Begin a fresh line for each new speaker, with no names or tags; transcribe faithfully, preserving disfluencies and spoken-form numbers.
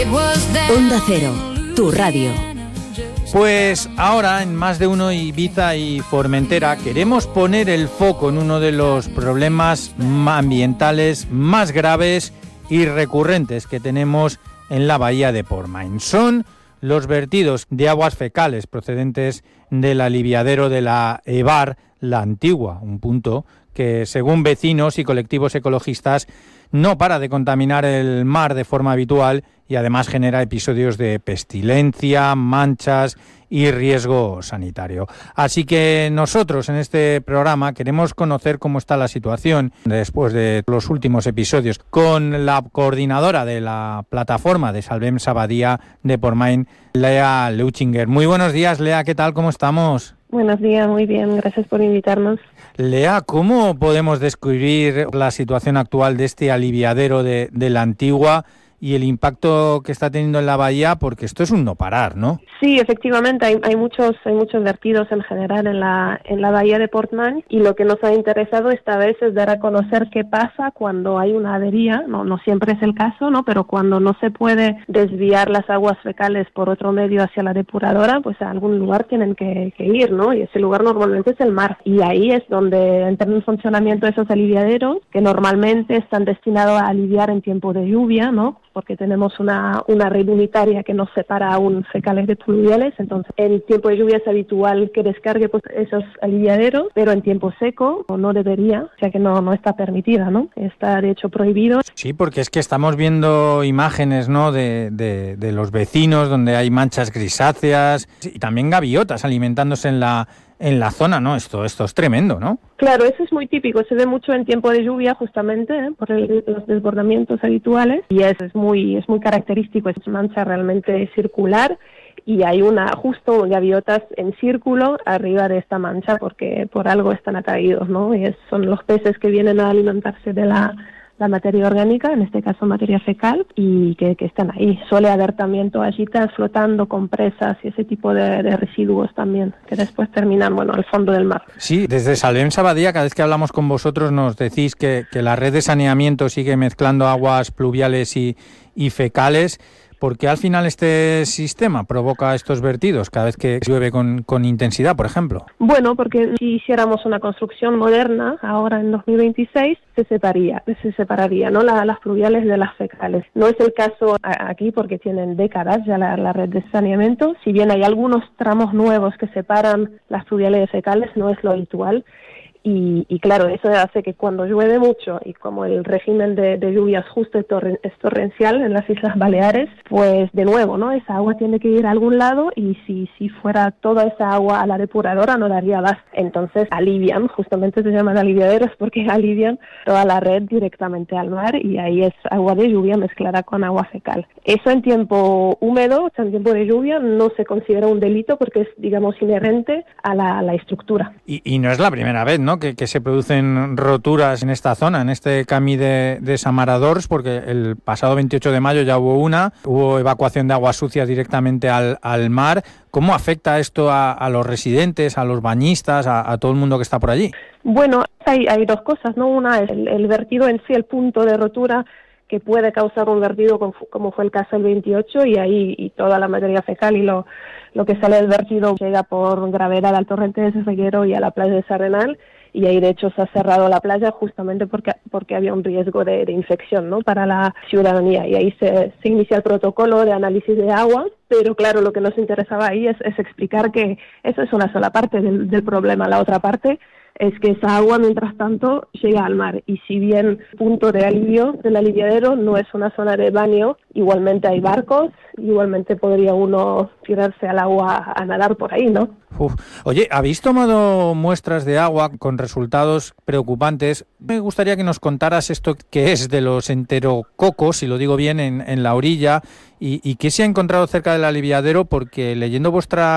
Onda Cero, tu radio.
Pues ahora en Más de Uno Ibiza y Formentera queremos poner el foco en uno de los problemas ambientales más graves y recurrentes que tenemos en la bahía de Portmany. Son los vertidos de aguas fecales procedentes del aliviadero de la EVAR La Antigua, un punto que, según vecinos y colectivos ecologistas, no para de contaminar el mar de forma habitual y además genera episodios de pestilencia, manchas y riesgo sanitario. Así que nosotros en este programa queremos conocer cómo está la situación después de los últimos episodios con la coordinadora de la plataforma de Salvem Sabadía de Portmany, Lea Leuchinger. Muy buenos días, Lea, ¿qué tal? ¿Cómo estamos?
Buenos días, muy bien, gracias por invitarnos.
Lea, ¿cómo podemos describir la situación actual de este aliviadero de, de la Antigua y el impacto que está teniendo en la bahía? Porque esto es un no parar, ¿no?
Sí, efectivamente, hay, hay muchos hay muchos vertidos en general en la en la bahía de Portmany, y lo que nos ha interesado esta vez es dar a conocer qué pasa cuando hay una avería. No no siempre es el caso, ¿no? Pero cuando no se puede desviar las aguas fecales por otro medio hacia la depuradora, pues a algún lugar tienen que, que ir, ¿no? Y ese lugar normalmente es el mar. Y ahí es donde entran en funcionamiento esos aliviaderos, que normalmente están destinados a aliviar en tiempo de lluvia, ¿no? Porque tenemos una, una red unitaria que nos separa aún fecales de pluviales. Entonces, en tiempo de lluvia es habitual que descargue pues, esos aliviaderos, pero en tiempo seco no debería, o sea que no, no está permitida, ¿no? Está de hecho prohibido.
Sí, porque es que estamos viendo imágenes, ¿no?, de, de, de los vecinos donde hay manchas grisáceas y también gaviotas alimentándose en la en la zona, ¿no? Esto esto es tremendo, ¿no?
Claro, eso es muy típico, se ve mucho en tiempo de lluvia justamente, ¿eh? por el, los desbordamientos habituales, y es, es muy es muy característico, es una mancha realmente circular, y hay una justo gaviotas en círculo arriba de esta mancha porque por algo están atraídos, ¿no? Y es, son los peces que vienen a alimentarse de la la materia orgánica, en este caso materia fecal, y que, que están ahí. Suele haber también toallitas flotando, compresas y ese tipo de, de residuos también, que después terminan, bueno, al fondo del mar.
Sí, desde Salvem Sabadía, cada vez que hablamos con vosotros nos decís que, que la red de saneamiento sigue mezclando aguas pluviales y, y fecales. ¿Por qué al final este sistema provoca estos vertidos cada vez que llueve con, con intensidad, por ejemplo?
Bueno, porque si hiciéramos una construcción moderna, ahora en dos mil veintiséis, se separaría, se separaría, ¿no? La, las pluviales de las fecales. No es el caso aquí porque tienen décadas ya la, la red de saneamiento. Si bien hay algunos tramos nuevos que separan las pluviales de fecales, no es lo habitual. Y, y claro, eso hace que cuando llueve mucho, y como el régimen de, de lluvias justo es, torren, es torrencial en las Islas Baleares, pues de nuevo, ¿no? Esa agua tiene que ir a algún lado, y si, si fuera toda esa agua a la depuradora no daría más. Entonces alivian, justamente se llaman aliviaderos porque alivian toda la red directamente al mar, y ahí es agua de lluvia mezclada con agua fecal. Eso en tiempo húmedo, o sea, en tiempo de lluvia, no se considera un delito porque es, digamos, inherente a la, a la estructura.
Y, y no es la primera vez, ¿no?, Que, que se producen roturas en esta zona, en este camí de, de Samaradors, porque el pasado veintiocho de mayo ya hubo una, hubo evacuación de aguas sucias directamente al, al mar. ¿Cómo afecta esto a, a los residentes, a los bañistas, a, a todo el mundo que está por allí?
Bueno, hay, hay dos cosas, ¿no? Una es el, el vertido en sí, el punto de rotura, que puede causar un vertido como fue el caso del veintiocho, y ahí y toda la materia fecal y lo, lo que sale del vertido llega por gravedad al torrente de Ceseguero y a la playa de Sarrenal, y ahí de hecho se ha cerrado la playa justamente porque porque había un riesgo de, de infección, ¿no?, para la ciudadanía, y ahí se, se inicia el protocolo de análisis de agua. Pero claro, lo que nos interesaba ahí es, es explicar que eso es una sola parte del, del problema. La otra parte es que esa agua, mientras tanto, llega al mar, y si bien punto de alivio del aliviadero no es una zona de baño, igualmente hay barcos, igualmente podría uno tirarse al agua a nadar por ahí, ¿no?
Uf. Oye, ¿habéis tomado muestras de agua con resultados preocupantes? Me gustaría que nos contaras esto que es de los enterococos, si lo digo bien, en, en la orilla, y, y qué se ha encontrado cerca del aliviadero, porque leyendo vuestra